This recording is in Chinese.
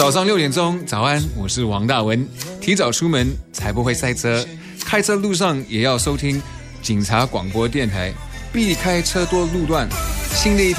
早上6点钟，早安，我是王大文。提早出门才不会塞车，开车路上也要收听警察广播电台，避开车多路段。新的一天。